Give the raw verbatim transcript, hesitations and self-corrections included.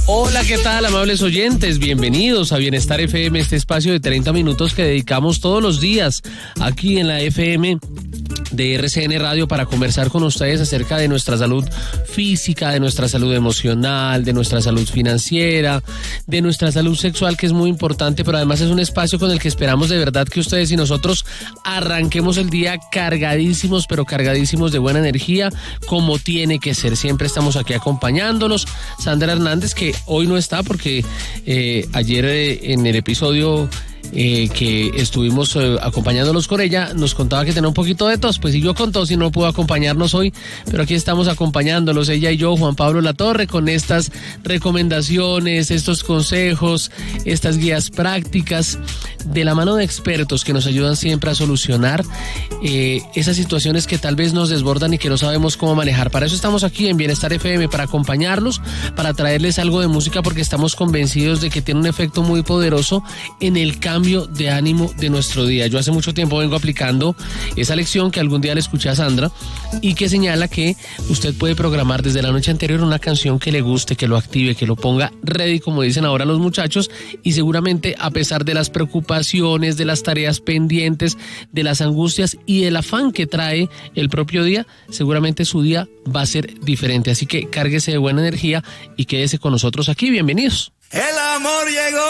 Hola, ¿qué tal, amables oyentes? Bienvenidos a Bienestar F M, este espacio de treinta minutos que dedicamos todos los días aquí en la F M de R C N Radio para conversar con ustedes acerca de nuestra salud física, de nuestra salud emocional, de nuestra salud financiera, de nuestra salud sexual, que es muy importante, pero además es un espacio con el que esperamos de verdad que ustedes y nosotros arranquemos el día cargadísimos, pero cargadísimos de buena energía, como tiene que ser. Siempre estamos aquí acompañándolos. Sandra Hernández, que hoy no está porque eh, ayer eh, en el episodio Eh, que estuvimos eh, acompañándolos con ella, nos contaba que tenía un poquito de tos, pues siguió con tos y no pudo acompañarnos hoy, pero aquí estamos acompañándolos, ella y yo, Juan Pablo Latorre, con estas recomendaciones, estos consejos, estas guías prácticas, de la mano de expertos que nos ayudan siempre a solucionar eh, esas situaciones que tal vez nos desbordan y que no sabemos cómo manejar. Para eso estamos aquí en Bienestar F M, para acompañarlos, para traerles algo de música, porque estamos convencidos de que tiene un efecto muy poderoso en el cambio cambio de ánimo de nuestro día. Yo hace mucho tiempo vengo aplicando esa lección que algún día le escuché a Sandra y que señala que usted puede programar desde la noche anterior una canción que le guste, que lo active, que lo ponga ready, como dicen ahora los muchachos, y seguramente a pesar de las preocupaciones, de las tareas pendientes, de las angustias y del afán que trae el propio día, seguramente su día va a ser diferente. Así que cárguese de buena energía y quédese con nosotros aquí. Bienvenidos. El amor llegó.